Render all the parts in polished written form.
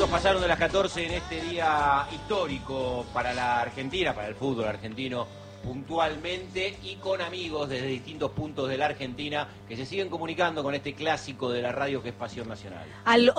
minutos pasaron de las 14 en este día histórico para la Argentina, para el fútbol argentino puntualmente, y con amigos desde distintos puntos de la Argentina que se siguen comunicando con este clásico de la radio que es Pasión Nacional. Al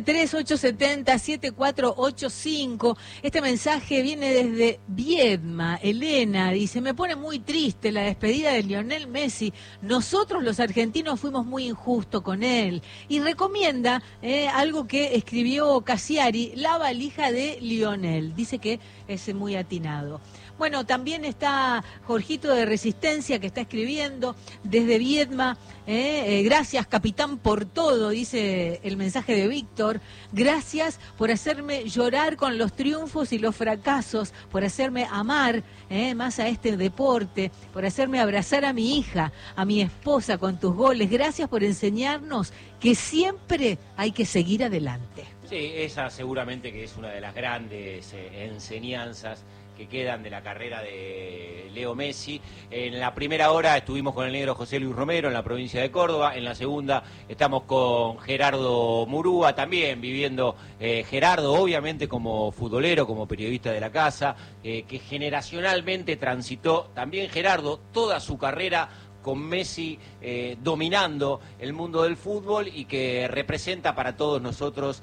1138707485. Este mensaje viene desde Viedma. Elena dice: me pone muy triste la despedida de Lionel Messi. Nosotros los argentinos fuimos muy injustos con él. Y recomienda algo que escribió Cassiari, La valija de Lionel. Dice que es muy atinado. Bueno, también está Jorgito de Resistencia, que está escribiendo desde Viedma. Gracias, capitán, por todo, dice el mensaje de Víctor. Gracias por hacerme llorar con los triunfos y los fracasos, por hacerme amar más a este deporte, por hacerme abrazar a mi hija, a mi esposa con tus goles. Gracias por enseñarnos que siempre hay que seguir adelante. Sí, esa seguramente que es una de las grandes enseñanzas que quedan de la carrera de Leo Messi. En la primera hora estuvimos con el negro José Luis Romero en la provincia de Córdoba. En la segunda estamos con Gerardo Murúa, también viviendo Gerardo, obviamente como futbolero, como periodista de la casa, que generacionalmente transitó también Gerardo toda su carrera con Messi dominando el mundo del fútbol, y que representa para todos nosotros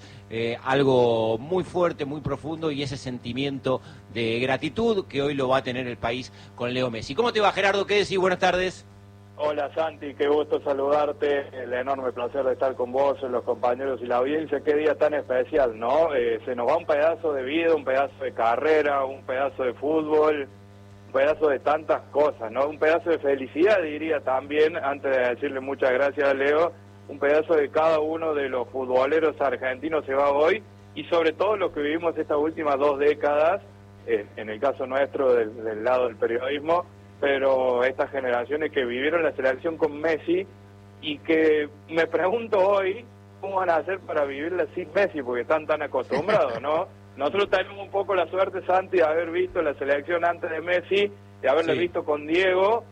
algo muy fuerte, muy profundo, y ese sentimiento de gratitud que hoy lo va a tener el país con Leo Messi. ¿Cómo te va, Gerardo? ¿Qué decís? Buenas tardes. Hola, Santi, qué gusto saludarte, el enorme placer de estar con vos, los compañeros y la audiencia. Qué día tan especial, ¿no? Se nos va un pedazo de vida, un pedazo de carrera, un pedazo de fútbol, un pedazo de tantas cosas, ¿no? Un pedazo de felicidad, diría también, antes de decirle muchas gracias a Leo, un pedazo de cada uno de los futboleros argentinos se va hoy, y sobre todo los que vivimos estas últimas 2 décadas, en el caso nuestro del lado del periodismo, pero estas generaciones que vivieron la selección con Messi, y que me pregunto hoy cómo van a hacer para vivirla sin Messi, porque están tan acostumbrados, ¿no? Nosotros tenemos un poco la suerte, Santi, de haber visto la selección antes de Messi, de haberla visto con Diego,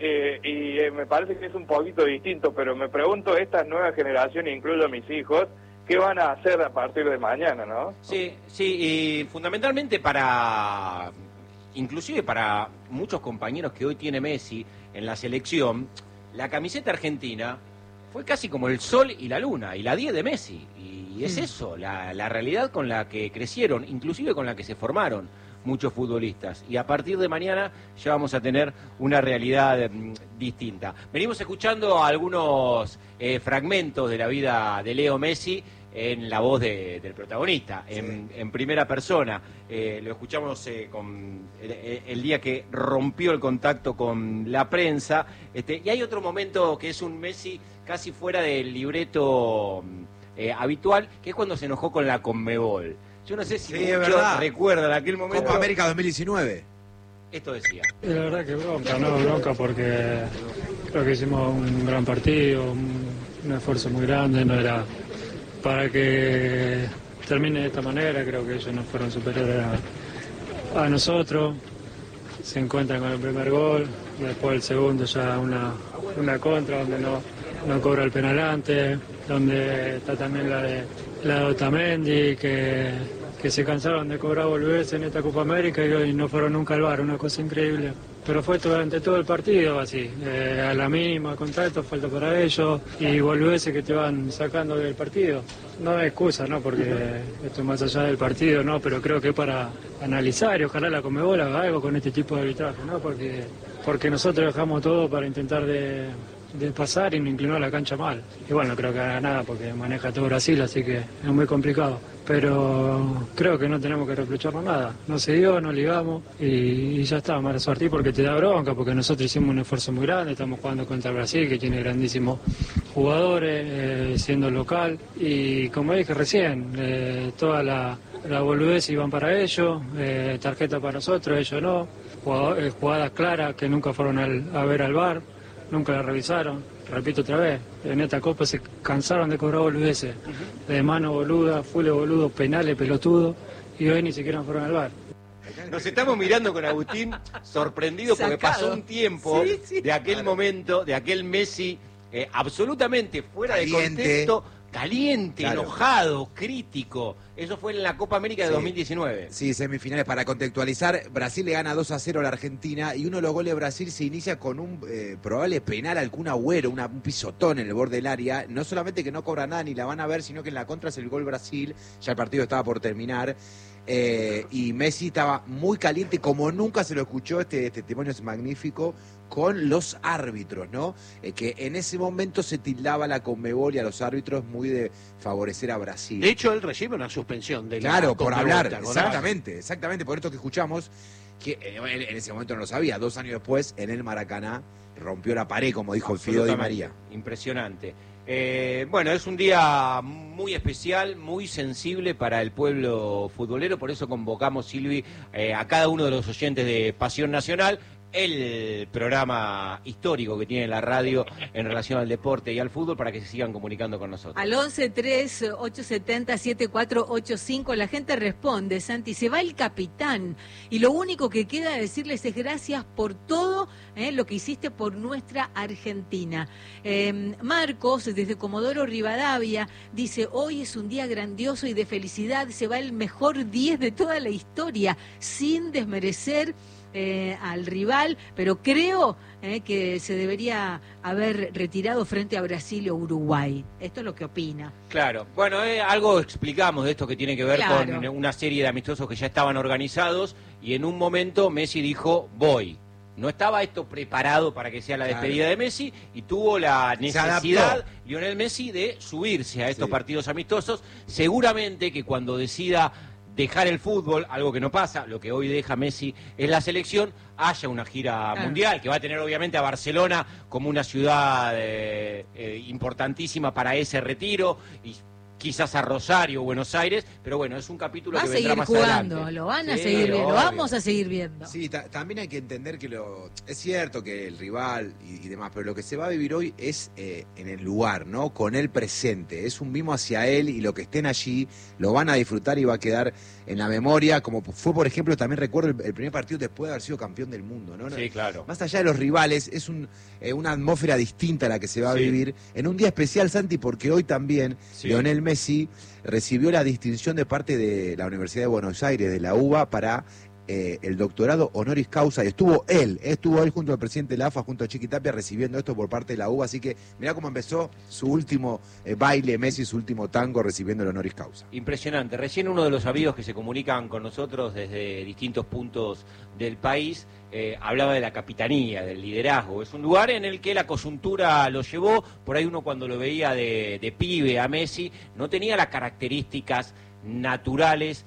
y me parece que es un poquito distinto, pero me pregunto, estas nuevas generaciones, incluyo a mis hijos, ¿qué van a hacer a partir de mañana, no? Sí, y fundamentalmente inclusive para muchos compañeros que hoy tiene Messi en la selección, la camiseta argentina fue casi como el sol y la luna, y la 10 de Messi, y es eso, la realidad con la que crecieron, inclusive con la que se formaron muchos futbolistas, y a partir de mañana ya vamos a tener una realidad distinta. Venimos escuchando algunos fragmentos de la vida de Leo Messi en la voz del protagonista, en primera persona. Lo escuchamos el día que rompió el contacto con la prensa, y hay otro momento que es un Messi casi fuera del libreto habitual, que es cuando se enojó con la Conmebol. Yo no sé si muchos recuerdan aquel momento. Copa América 2019. Esto decía. La verdad que bronca porque creo que hicimos un gran partido, un esfuerzo muy grande, no era para que termine de esta manera. Creo que ellos no fueron superiores a nosotros. Se encuentran con el primer gol, después el segundo ya una contra donde no cobra el penal antes, donde está también la de Otamendi, que se cansaron de cobrar boludeces en esta Copa América y no fueron nunca al VAR, una cosa increíble. Pero fue durante todo el partido así, a la mínima contacto, falta para ellos, y boludeces que te van sacando del partido. No es excusa, ¿no? Porque esto es más allá del partido, ¿no? Pero creo que es para analizar, y ojalá la Conmebol haga algo con este tipo de arbitraje, ¿no? Porque nosotros dejamos todo para intentar de pasar y no inclinar la cancha mal. Y bueno, creo que haga nada porque maneja todo Brasil, así que es muy complicado. Pero creo que no tenemos que reprocharnos nada. No se dio, no ligamos y ya está, mala suerte, porque te da bronca, porque nosotros hicimos un esfuerzo muy grande, estamos jugando contra Brasil, que tiene grandísimos jugadores, siendo local. Y como dije recién, toda la boludez iban para ellos, tarjeta para nosotros, ellos no. Jugadas claras que nunca fueron a ver al VAR. Nunca la revisaron, repito otra vez, en esta Copa se cansaron de cobrar boludeces, de mano boluda, full boludo, penales, pelotudo, y hoy ni siquiera fueron al VAR. Nos estamos mirando con Agustín sorprendidos porque pasó un tiempo de aquel momento, de aquel Messi absolutamente fuera de contexto, caliente, enojado, crítico, Eso fue en la Copa América de 2019. Sí, semifinales. Para contextualizar, Brasil le gana 2-0 a la Argentina y uno de los goles de Brasil se inicia con un probable penal al Kun Agüero, un pisotón en el borde del área. No solamente que no cobra nada ni la van a ver, sino que en la contra es el gol Brasil. Ya el partido estaba por terminar. Y Messi estaba muy caliente, como nunca se lo escuchó, este testimonio es magnífico, con los árbitros, ¿no? Que en ese momento se tildaba la Conmebol y a los árbitros muy de favorecer a Brasil. De hecho, él recibe una suspensión de la Claro, por Conmebol, hablar, ¿te acordás? exactamente, por esto que escuchamos, que en ese momento no lo sabía, 2 años después, en el Maracaná, rompió la pared, como dijo el Fido Di María. Impresionante. Bueno, es un día muy especial, muy sensible para el pueblo futbolero, por eso convocamos, Silvi, a cada uno de los oyentes de Pasión Nacional, el programa histórico que tiene la radio en relación al deporte y al fútbol, para que se sigan comunicando con nosotros. Al 11-3-870-7485 la gente responde, Santi, se va el capitán y lo único que queda decirles es gracias por todo lo que hiciste por nuestra Argentina. Marcos, desde Comodoro Rivadavia, dice, hoy es un día grandioso y de felicidad, se va el mejor 10 de toda la historia, sin desmerecer al rival, pero creo que se debería haber retirado frente a Brasil o Uruguay. Esto es lo que opina. Claro, bueno, algo explicamos de esto que tiene que ver con una serie de amistosos que ya estaban organizados y en un momento Messi dijo, voy. No estaba esto preparado para que sea la despedida de Messi y tuvo la necesidad, Lionel Messi, de subirse a estos partidos amistosos. Seguramente que cuando decida dejar el fútbol, algo que no pasa, lo que hoy deja Messi es la selección, haya una gira mundial, que va a tener obviamente a Barcelona como una ciudad importantísima para ese retiro, y quizás a Rosario, Buenos Aires, pero bueno, es un capítulo que vendrá más adelante. Lo van a seguir viendo, lo vamos a seguir viendo. Sí, también hay que entender que es cierto que el rival y demás, pero lo que se va a vivir hoy es en el lugar, ¿no? Con él presente, es un mimo hacia él y lo que estén allí lo van a disfrutar y va a quedar en la memoria, como fue, por ejemplo, también recuerdo el primer partido después de haber sido campeón del mundo, ¿no? Sí, claro. Más allá de los rivales, es una atmósfera distinta a la que se va a vivir en un día especial, Santi, porque hoy también Lionel Messi recibió la distinción de parte de la Universidad de Buenos Aires, de la UBA, para el doctorado honoris causa, y estuvo él junto al presidente de la AFA, junto a Chiqui Tapia, recibiendo esto por parte de la UBA, así que mirá cómo empezó su último baile Messi, su último tango, recibiendo el honoris causa. Impresionante. Recién uno de los amigos que se comunican con nosotros desde distintos puntos del país hablaba de la capitanía, del liderazgo. Es un lugar en el que la coyuntura lo llevó, por ahí uno cuando lo veía de pibe a Messi, no tenía las características naturales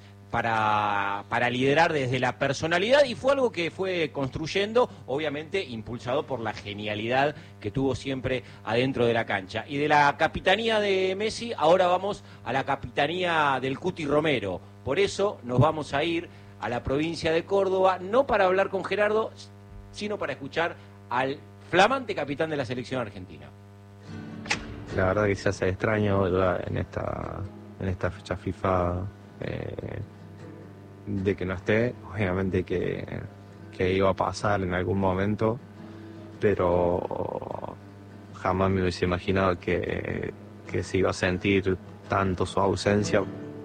para liderar desde la personalidad, y fue algo que fue construyendo, obviamente impulsado por la genialidad que tuvo siempre adentro de la cancha. Y de la capitanía de Messi, ahora vamos a la capitanía del Cuti Romero. Por eso nos vamos a ir a la provincia de Córdoba, no para hablar con Gerardo, sino para escuchar al flamante capitán de la selección argentina. La verdad que se hace extraño, ¿verdad? en esta fecha FIFA de que no esté, obviamente que iba a pasar en algún momento, pero jamás me hubiese imaginado que se iba a sentir tanto su ausencia,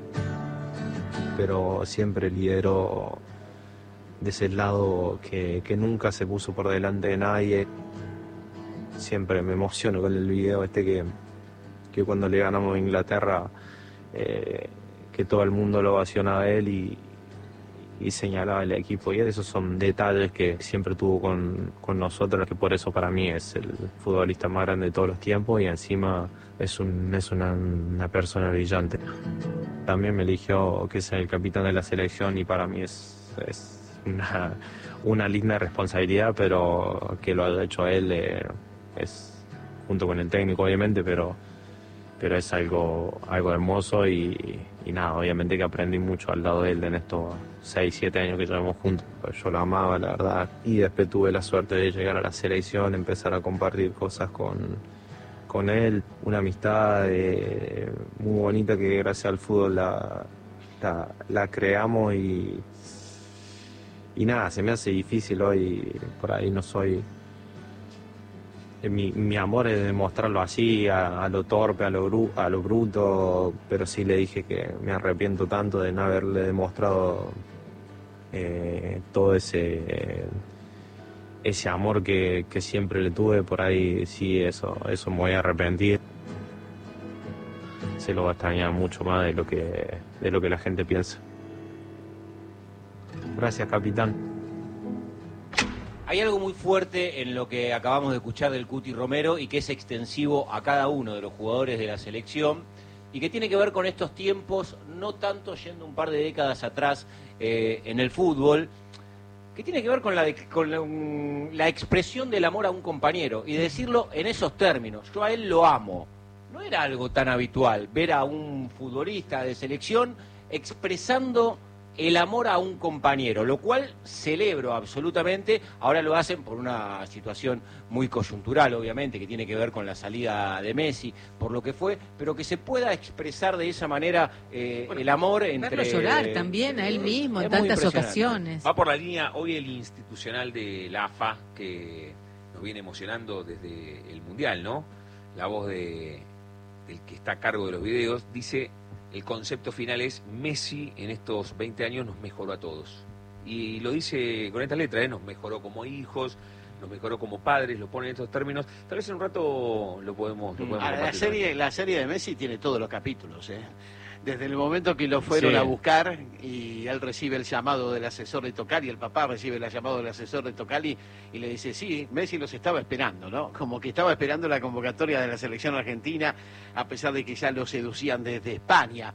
pero siempre lidero de ese lado que nunca se puso por delante de nadie. Siempre me emociono con el video que cuando le ganamos a Inglaterra, que todo el mundo lo ovaciona a él y señalaba el equipo, y esos son detalles que siempre tuvo con nosotros, que por eso para mí es el futbolista más grande de todos los tiempos, y encima es una persona brillante. También me eligió que sea el capitán de la selección, y para mí es una linda responsabilidad, pero que lo haya hecho él es junto con el técnico obviamente, pero es algo hermoso, y nada, obviamente que aprendí mucho al lado de él en estos 6-7 años que llevamos juntos. Yo lo amaba, la verdad, y después tuve la suerte de llegar a la selección, empezar a compartir cosas con él, una amistad muy bonita que gracias al fútbol la creamos, y nada, se me hace difícil hoy, por ahí no soy mi amor es demostrarlo así, a lo torpe, a lo bruto, pero sí le dije que me arrepiento tanto de no haberle demostrado todo ese amor que siempre le tuve. Por ahí sí, eso me voy a arrepentir. Se lo va a extrañar mucho más de lo que la gente piensa. Gracias, capitán. Hay algo muy fuerte en lo que acabamos de escuchar del Cuti Romero y que es extensivo a cada uno de los jugadores de la selección y que tiene que ver con estos tiempos, no tanto yendo un par de décadas atrás en el fútbol, que tiene que ver con la expresión del amor a un compañero y de decirlo en esos términos. Yo a él lo amo. No era algo tan habitual ver a un futbolista de selección expresando el amor a un compañero, lo cual celebro absolutamente. Ahora lo hacen por una situación muy coyuntural, obviamente, que tiene que ver con la salida de Messi, por lo que fue, pero que se pueda expresar de esa manera el amor entre... Verlo llorar también a él mismo en tantas ocasiones. Va por la línea hoy el institucional de la AFA, que nos viene emocionando desde el Mundial, ¿no? La voz del que está a cargo de los videos dice... El concepto final es: Messi en estos 20 años nos mejoró a todos. Y lo dice con esta letra, nos mejoró como hijos, nos mejoró como padres, lo pone en estos términos. Tal vez en un rato lo podemos la serie de Messi tiene todos los capítulos, Desde el momento que lo fueron a buscar y él recibe el llamado del asesor de Tocali, el papá recibe el llamado del asesor de Tocali y le dice, sí, Messi los estaba esperando, ¿no? Como que estaba esperando la convocatoria de la selección argentina, a pesar de que ya lo seducían desde España.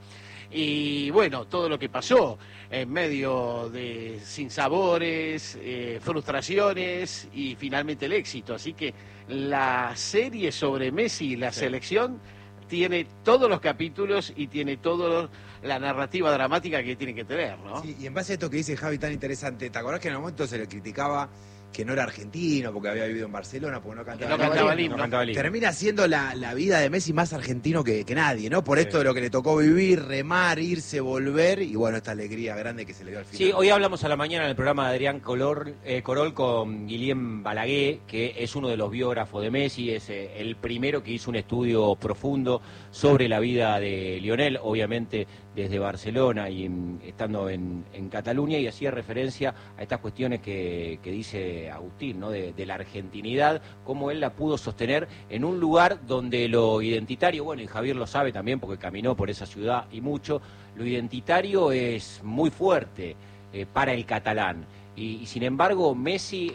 Y bueno, todo lo que pasó en medio de sinsabores, frustraciones y finalmente el éxito. Así que la serie sobre Messi y la selección tiene todos los capítulos y tiene toda la narrativa dramática que tiene que tener, ¿no? Sí, y en base a esto que dice Javi tan interesante, ¿te acordás que en el momento se le criticaba que no era argentino porque había vivido en Barcelona, porque no cantaba el himno? Termina siendo la vida de Messi más argentino que nadie, ¿no? Por esto de lo que le tocó vivir, remar, irse, volver, y bueno, esta alegría grande que se le dio al final. Sí, hoy hablamos a la mañana en el programa de Adrián Corol con Guillem Balaguer, que es uno de los biógrafos de Messi, es el primero que hizo un estudio profundo sobre la vida de Lionel, obviamente desde Barcelona y estando en Cataluña, y hacía referencia a estas cuestiones que dice Agustín, ¿no? De la argentinidad, cómo él la pudo sostener en un lugar donde lo identitario, bueno, y Javier lo sabe también porque caminó por esa ciudad y mucho, lo identitario es muy fuerte para el catalán. Y sin embargo, Messi,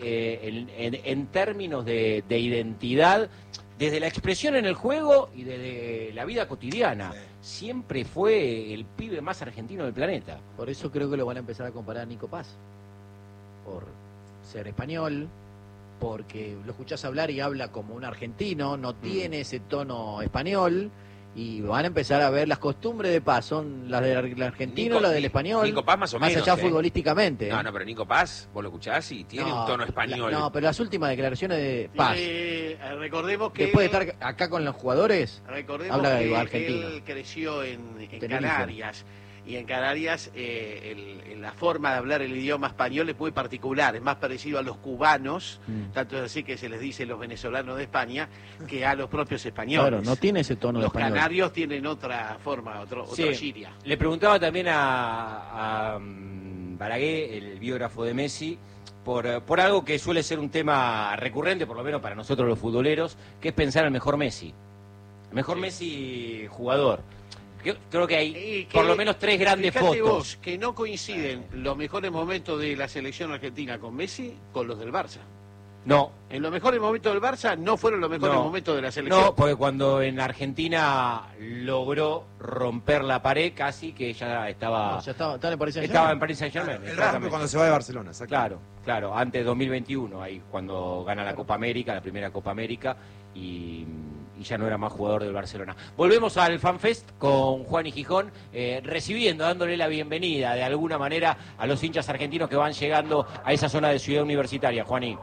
en términos de identidad, desde la expresión en el juego y desde la vida cotidiana, siempre fue el pibe más argentino del planeta. Por eso creo que lo van a empezar a comparar a Nico Paz, por ser español, porque lo escuchás hablar y habla como un argentino, no tiene ese tono español, y van a empezar a ver las costumbres de Paz, son las del argentino, las del español, Nico Paz más o menos, allá futbolísticamente. No, pero Nico Paz, vos lo escuchás y tiene un tono español. No, pero las últimas declaraciones de Paz, recordemos que después de estar acá con los jugadores, habla de argentino. Él creció en Canarias. Y en Canarias la forma de hablar el idioma español es muy particular, es más parecido a los cubanos, tanto es así que se les dice los venezolanos de España, que a los propios españoles. Claro, no tiene ese tono los español. Los canarios tienen otra forma, otra giria. Le preguntaba también a Balaguer, el biógrafo de Messi, por algo que suele ser un tema recurrente, por lo menos para nosotros los futboleros, que es pensar el mejor Messi. El mejor Messi jugador. Creo que hay por lo menos 3 grandes fotos. Vos, que no coinciden los mejores momentos de la selección argentina con Messi con los del Barça. No. En los mejores momentos del Barça no fueron los mejores momentos de la selección. No, porque cuando en Argentina logró romper la pared, casi que ya estaba... estaba en Paris Saint-Germain. Estaba en Paris Saint-Germain. El rompe cuando se va de Barcelona, exacto. Claro, antes de 2021, ahí cuando gana la Copa América, la primera Copa América, y ya no era más jugador del Barcelona. Volvemos al FanFest con Juan y Gijón, dándole la bienvenida de alguna manera a los hinchas argentinos que van llegando a esa zona de Ciudad Universitaria, Juaní.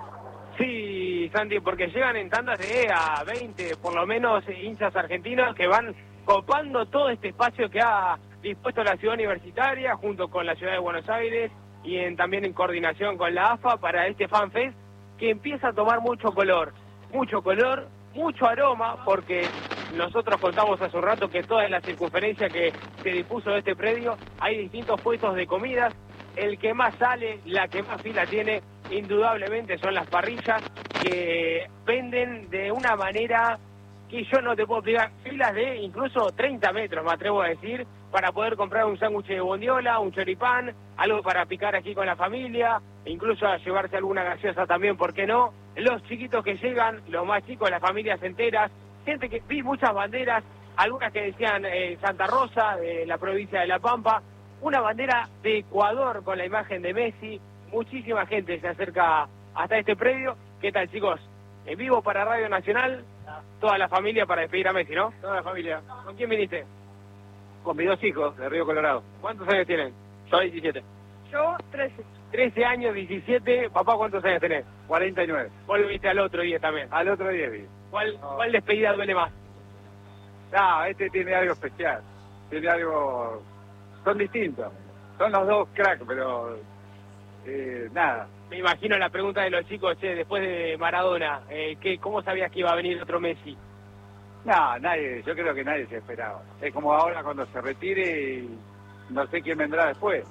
Sí, Santi, porque llegan en tandas de a 20, por lo menos, hinchas argentinos que van copando todo este espacio que ha dispuesto la Ciudad Universitaria junto con la Ciudad de Buenos Aires y también en coordinación con la AFA para este FanFest que empieza a tomar mucho color. mucho color, mucho aroma, porque nosotros contamos hace un rato que toda la circunferencia que se dispuso de este predio hay distintos puestos de comidas. El que más sale, la que más fila tiene, indudablemente son las parrillas, que venden de una manera que yo no te puedo explicar, filas de incluso 30 metros, me atrevo a decir, para poder comprar un sándwich de bondiola, un choripán, algo para picar aquí con la familia, e incluso a llevarse alguna gaseosa también, ¿por qué no? Los chiquitos que llegan, los más chicos, las familias enteras, gente que vi muchas banderas, algunas que decían Santa Rosa, de la provincia de La Pampa, una bandera de Ecuador con la imagen de Messi, muchísima gente se acerca hasta este predio. ¿Qué tal, chicos? En vivo para Radio Nacional, toda la familia para despedir a Messi, ¿no? Toda la familia. ¿Con quién viniste? Con mis 2 hijos, de Río Colorado. ¿Cuántos años tienen? Yo 17. Yo 13. 13 años, 17. Papá, ¿cuántos años tenés? 49. ¿Vos lo viste al otro día también? Al otro día vi. ¿Cuál despedida duele más? No, este tiene algo especial. Tiene algo... Son distintos. Son los dos cracks, pero... nada. Me imagino la pregunta de los chicos, che, después de Maradona, ¿cómo sabías que iba a venir otro Messi? No, nadie, yo creo que nadie se esperaba. Es como ahora cuando se retire y no sé quién vendrá después.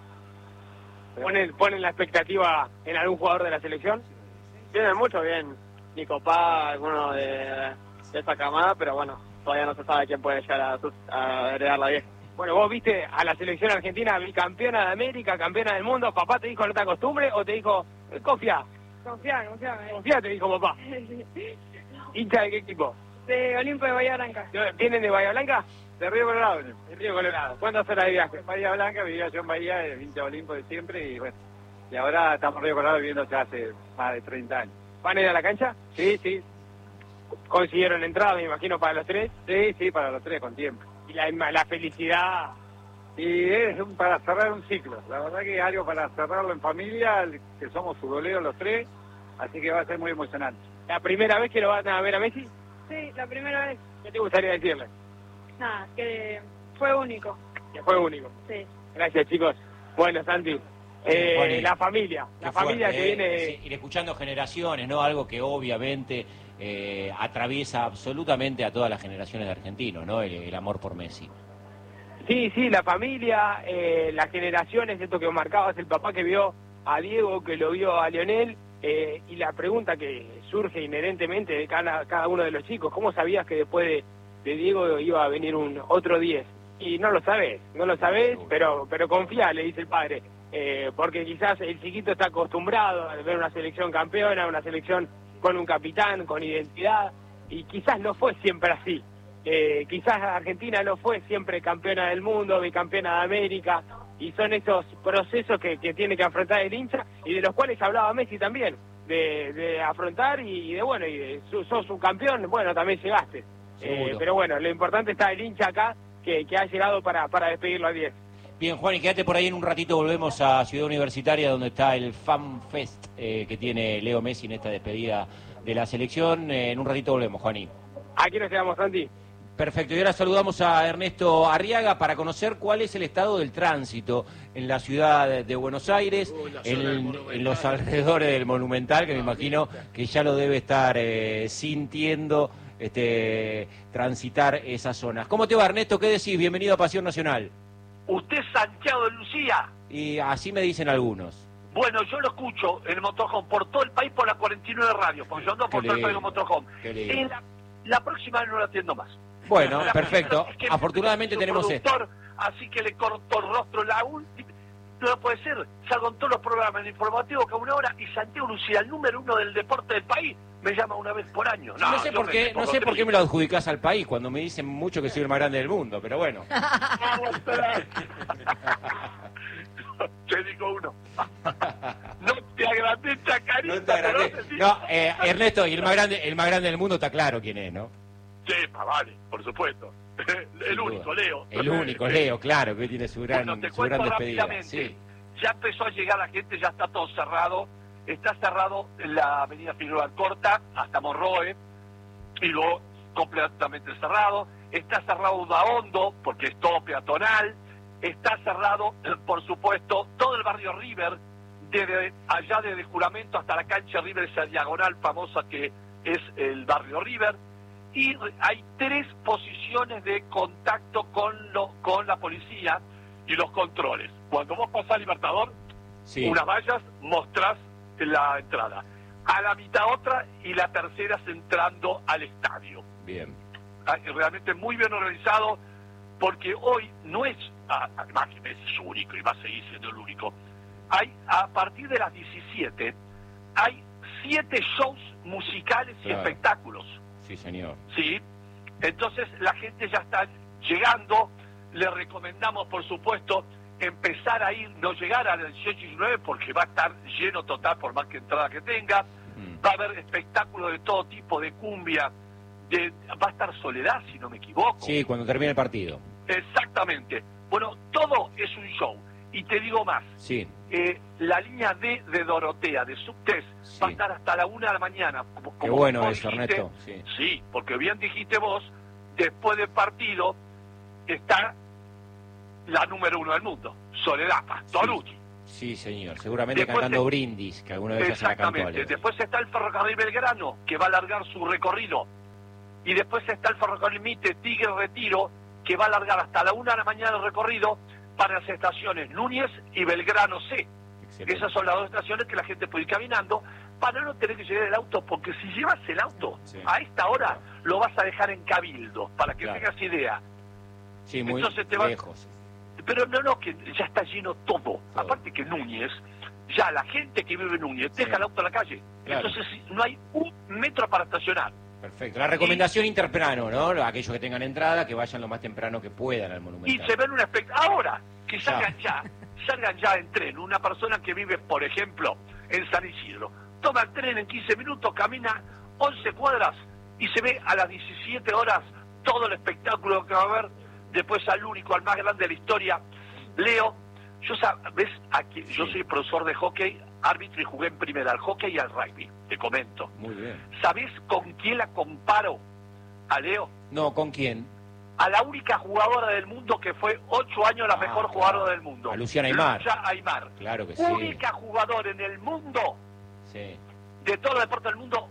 ¿Ponen la expectativa en algún jugador de la selección? Vienen mucho bien. Nico Paz, alguno de esa camada, pero bueno, todavía no se sabe quién puede llegar a heredar la vieja. Bueno, vos viste a la selección argentina bicampeona de América, campeona del mundo. ¿Papá te dijo no te acostumbres o te dijo confía? Confía. Confía, te dijo papá. ¿Hincha de qué equipo? De Olimpo de Bahía Blanca. ¿Vienen de Bahía Blanca? De Río Colorado. De Río Colorado. ¿Cuántas horas de viaje? Bahía Blanca, vivía yo en Bahía, hincha Olimpo de siempre y bueno. Y ahora estamos en Río Colorado viviendo ya hace más de 30 años. ¿Van a ir a la cancha? Sí. ¿Consiguieron entrada, me imagino, para los 3? Sí, para los 3 con tiempo. Y la felicidad... Y es para cerrar un ciclo. La verdad que es algo para cerrarlo en familia, que somos futboleros los 3, así que va a ser muy emocionante. ¿La primera vez que lo van a ver a Messi? Sí, la primera vez. ¿Qué te gustaría decirle? Nada, que fue único. Que fue único. Sí. Gracias, chicos. Bueno, Santi, la familia que viene... Ir escuchando generaciones, ¿no? Algo que obviamente atraviesa absolutamente a todas las generaciones de argentinos, ¿no? El amor por Messi. Sí, la familia, las generaciones, esto que marcabas, el papá que vio a Diego, que lo vio a Lionel, y la pregunta que surge inherentemente de cada uno de los chicos, ¿cómo sabías que después de Diego iba a venir un otro 10? Y no lo sabés, pero confía, le dice el padre, porque quizás el chiquito está acostumbrado a ver una selección campeona, una selección con un capitán, con identidad, y quizás no fue siempre así. Quizás Argentina no fue siempre campeona del mundo, bicampeona de América, y son esos procesos que tiene que afrontar el hincha y de los cuales hablaba Messi también, de afrontar y sos un campeón, bueno, también llegaste. Pero bueno, lo importante está el hincha acá que ha llegado para despedirlo a 10. Bien, Juan, y quédate por ahí en un ratito, volvemos a Ciudad Universitaria, donde está el Fan Fest que tiene Leo Messi en esta despedida de la selección. En un ratito volvemos, Juaní. Aquí nos quedamos, Santi. Perfecto, y ahora saludamos a Ernesto Arriaga para conocer cuál es el estado del tránsito en la ciudad de Buenos Aires, en los alrededores del Monumental, que me imagino que ya lo debe estar sintiendo transitar esas zonas. ¿Cómo te va, Ernesto? ¿Qué decís? Bienvenido a Pasión Nacional. ¿Usted es Santiago de Lucía? Y así me dicen algunos. Bueno, yo lo escucho en el motorhome por todo el país por la 49 radio, porque yo ando por todo el país con motorhome. La próxima vez no lo atiendo más. Bueno, perfecto. Es que afortunadamente tenemos esto. Así que le cortó el rostro la última. No puede ser. Salgo en todos los programas informativos cada una hora y Santiago Lucía, el número 1 del deporte del país, me llama una vez por año. No sé por qué me lo adjudicás al país cuando me dicen mucho que soy el más grande del mundo, pero bueno. Te digo uno. No te agrandes, chacarita. No, Ernesto, y el más grande del mundo está claro quién es, ¿no? Sí, vale, por supuesto. El único, Leo. El único, Leo, claro, que tiene su gran despedida. Sí. Ya empezó a llegar la gente, ya está todo cerrado. Está cerrado en la avenida Figueroa Corta hasta Morroe, y luego completamente cerrado. Está cerrado Udaondo, porque es todo peatonal. Está cerrado, por supuesto, todo el barrio River, desde allá desde Juramento hasta la cancha River, esa diagonal famosa que es el barrio River, y hay 3 posiciones de contacto con la policía y los controles. Cuando vos pasás Libertador, unas vallas, mostrás la entrada. A la mitad otra y la tercera es entrando al estadio. Bien. Realmente muy bien organizado, porque hoy no es, además que Messi es único y va a seguir siendo el único, a partir de las 17, hay 7 shows musicales y espectáculos. Sí, señor. Sí, entonces la gente ya está llegando. Le recomendamos, por supuesto, empezar a ir, no llegar al 18 y 19 porque va a estar lleno total por más que entrada que tenga. Va a haber espectáculos de todo tipo, de cumbia, va a estar Soledad, si no me equivoco. Sí, cuando termine el partido. Exactamente. Bueno, todo es un show. Y te digo más. Sí. La línea D de Dorotea, de Subtes, va a estar hasta la 1 de la mañana. Qué bueno eso, dijiste, Ernesto. Sí, porque bien dijiste vos, después del partido está la número 1 del mundo, Soledad Pastorucci. Sí, señor. Seguramente Después cantando Brindis, que alguna vez ya se la cantó. Exactamente. Después está el Ferrocarril Belgrano, que va a alargar su recorrido. Y después está el Ferrocarril Mitre Tigre Retiro, que va a alargar hasta la 1 de la mañana el recorrido para las estaciones Núñez y Belgrano C. Excelente. Esas son las 2 estaciones que la gente puede ir caminando para no tener que llevar el auto, porque si llevas el auto a esta hora lo vas a dejar en Cabildo, para que tengas idea. Sí, muy entonces lejos. Pero no, que ya está lleno todo. Aparte que Núñez, ya la gente que vive en Núñez deja el auto en la calle. Claro. Entonces no hay un metro para estacionar. Perfecto. La recomendación intertemprano, ¿no? Aquellos que tengan entrada, que vayan lo más temprano que puedan al Monumental. Y se ven un espectáculo. Ahora, que salgan ya en tren. Una persona que vive, por ejemplo, en San Isidro, toma el tren en 15 minutos, camina 11 cuadras y se ve a las 17 horas todo el espectáculo que va a haber. Después al único, al más grande de la historia, Leo. ¿Ves? Aquí, yo soy profesor de hockey, árbitro, y jugué en primera al hockey y al rugby. Te comento. Muy bien. ¿Sabés con quién la comparo a Leo? No, ¿con quién? A la única jugadora del mundo que fue 8 años la mejor jugadora del mundo. A Luciana Aymar. Lucha Aymar. Claro que sí. Única jugadora en el mundo, de todos los deportes del mundo,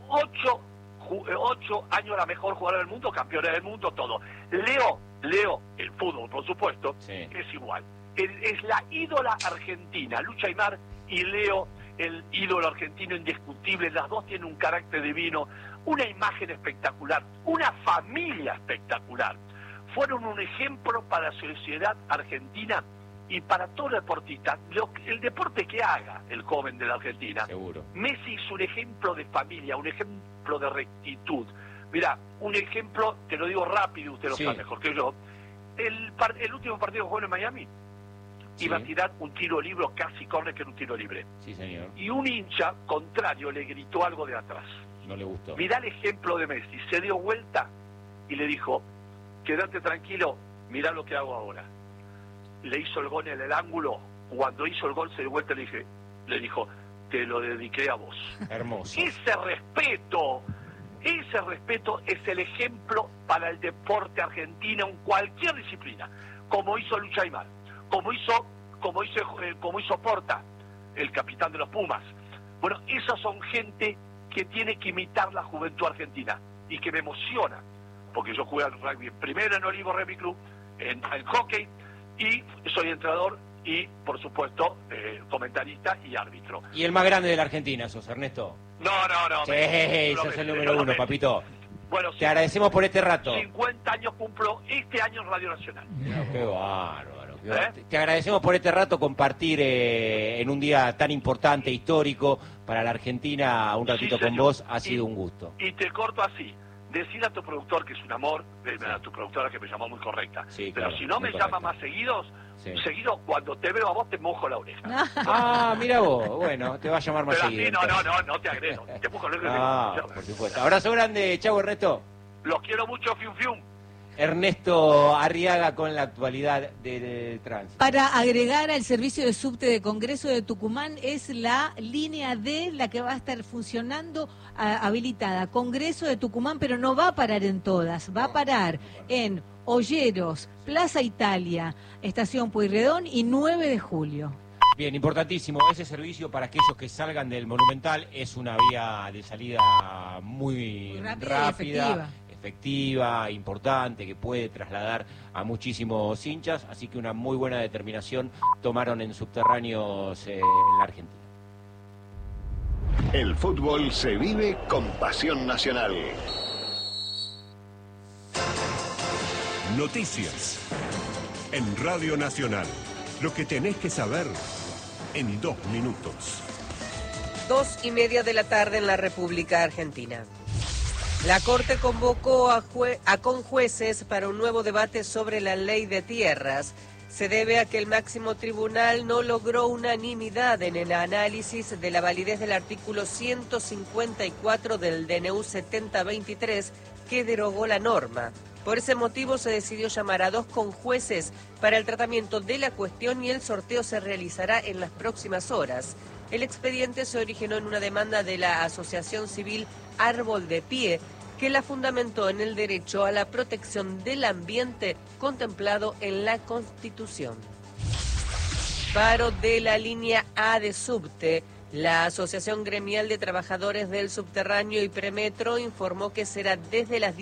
8 años la mejor jugadora del mundo, campeona del mundo, todo. Leo, el fútbol, por supuesto, es igual. Es la ídola argentina, Lucha Aymar, y Leo, el ídolo argentino indiscutible. Las dos tienen un carácter divino, una imagen espectacular, una familia espectacular. Fueron un ejemplo para la sociedad argentina y para todo el deportista. El deporte que haga el joven de la Argentina. Seguro. Messi es un ejemplo de familia, un ejemplo de rectitud. Mirá, un ejemplo, te lo digo rápido, usted lo sabe mejor que yo. El último partido que jugó en Miami, iba a tirar un tiro libre, casi córner, que era un tiro libre. Sí, señor. Y un hincha contrario le gritó algo de atrás. No le gustó. Mirá el ejemplo de Messi. Se dio vuelta y le dijo, quédate tranquilo, mirá lo que hago ahora. Le hizo el gol en el ángulo. Cuando hizo el gol se dio vuelta y le dijo, te lo dediqué a vos. Hermoso. Ese respeto es el ejemplo para el deporte argentino en cualquier disciplina, como hizo Lucha Aymar, como hizo Porta, el capitán de los Pumas. Bueno, esas son gente que tiene que imitar la juventud argentina y que me emociona, porque yo jugué al rugby en primera en Olivo Rugby Club, en hockey, y soy entrenador y, por supuesto, comentarista y árbitro. ¿Y el más grande de la Argentina sos, Ernesto? No. Sí, sos el número 1, papito. Bueno, te agradecemos por este rato. 50 años cumplo este año en Radio Nacional. Qué bárbaro. Te agradecemos por este rato, compartir en un día tan importante, histórico, para la Argentina, un ratito con vos. Ha sido un gusto. Y te corto así. Decir a tu productor que es un amor, a tu productora que me llamó muy correcta. Sí, pero claro, si no me llama más seguido, cuando te veo a vos te mojo la oreja. Mira vos, bueno, te va a llamar más pero seguido. No te agredo, te mojo la oreja. Por supuesto. Abrazo grande, chau Ernesto. Los quiero mucho, fium fium. Ernesto Arriaga con la actualidad del tránsito. Para agregar al servicio de subte de Congreso de Tucumán es la línea D la que va a estar funcionando habilitada. Congreso de Tucumán, pero no va a parar en todas, va a parar en Olleros, Plaza Italia, Estación Pueyrredón y 9 de julio. Bien, importantísimo. Ese servicio para aquellos que salgan del Monumental es una vía de salida muy rápida, efectiva, importante, que puede trasladar a muchísimos hinchas. Así que una muy buena determinación tomaron en Subterráneos en la Argentina. El fútbol se vive con pasión nacional. Noticias en Radio Nacional. Lo que tenés que saber en 2 minutos. 2:30 de la tarde en la República Argentina. La Corte convocó a conjueces para un nuevo debate sobre la ley de tierras. Se debe a que el máximo tribunal no logró unanimidad en el análisis de la validez del artículo 154 del DNU 7023 que derogó la norma. Por ese motivo se decidió llamar a 2 conjueces para el tratamiento de la cuestión y el sorteo se realizará en las próximas horas. El expediente se originó en una demanda de la Asociación Civil Árbol de Pie, que la fundamentó en el derecho a la protección del ambiente contemplado en la Constitución. Paro de la línea A de subte. La Asociación Gremial de Trabajadores del Subterráneo y Premetro informó que será desde las